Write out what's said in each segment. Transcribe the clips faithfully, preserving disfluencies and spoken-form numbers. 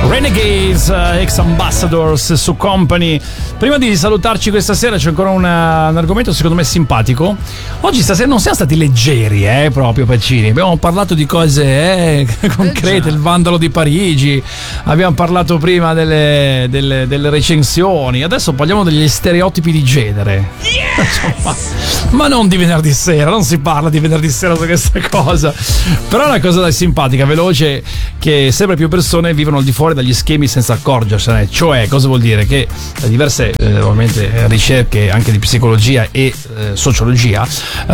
Renegades, ex Ambassadors su Company. Prima di salutarci questa sera c'è ancora una, un argomento secondo me simpatico. Oggi stasera non siamo stati leggeri, eh, proprio Pacini. Abbiamo parlato di cose eh, concrete, il vandalo di Parigi. Abbiamo parlato prima delle, delle, delle recensioni. Adesso parliamo degli stereotipi di genere. Yeah! ma, ma non di venerdì sera, non si parla di venerdì sera su questa cosa. Però è una cosa dai, simpatica, veloce, che sempre più persone vivono al di fuori dagli schemi senza accorgersene. Cioè, cosa vuol dire? Che da diverse eh, ovviamente ricerche anche di psicologia e eh, sociologia,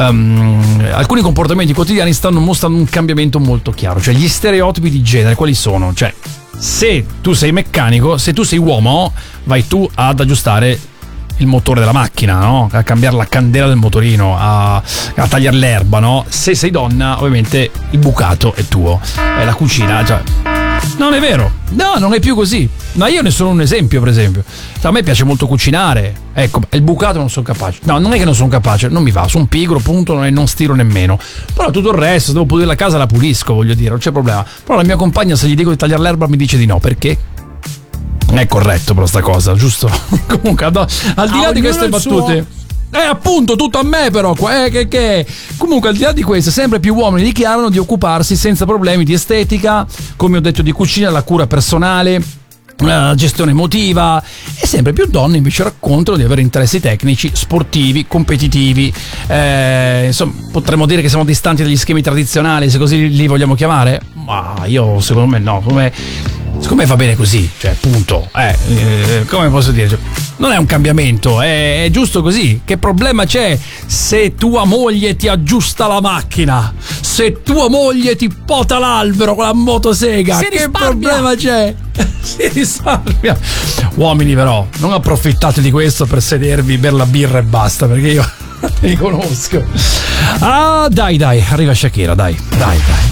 um, alcuni comportamenti quotidiani stanno mostrando un cambiamento molto chiaro. Cioè, gli stereotipi di genere quali sono? Cioè, se tu sei meccanico, se tu sei uomo, vai tu ad aggiustare il motore della macchina, no? A cambiare la candela del motorino, a, a tagliare l'erba, no? Se sei donna, ovviamente il bucato è tuo, è la cucina, cioè. Non è vero, no, non è più così. Ma io ne sono un esempio, per esempio. A me piace molto cucinare, ecco, il bucato non sono capace. No, non è che non sono capace, non mi va, sono pigro, punto, e non stiro nemmeno. Però tutto il resto, se devo pulire la casa la pulisco, voglio dire, non c'è problema. Però la mia compagna, se gli dico di tagliare l'erba, mi dice di no, perché? Non è corretto però sta cosa, giusto? Comunque, no, al di là di queste battute, eh, appunto, tutto a me però, eh, che, che. Comunque, al di là di questo, sempre più uomini dichiarano di occuparsi senza problemi di estetica, come ho detto, di cucina, la cura personale, la gestione emotiva, e sempre più donne invece raccontano di avere interessi tecnici, sportivi, competitivi, eh, insomma, potremmo dire che siamo distanti dagli schemi tradizionali, se così li vogliamo chiamare? Ma io, secondo me no, come... Secondo me va bene così, cioè, punto. Eh, eh, come posso dire? Cioè, non è un cambiamento, è, è giusto così. Che problema c'è se tua moglie ti aggiusta la macchina? Se tua moglie ti pota l'albero con la motosega? Si che risparmia. problema c'è? Si risparmia. Uomini, però, non approfittate di questo per sedervi, bere la birra e basta, perché io li conosco. Ah, dai, dai, arriva Shakira, dai, dai, dai.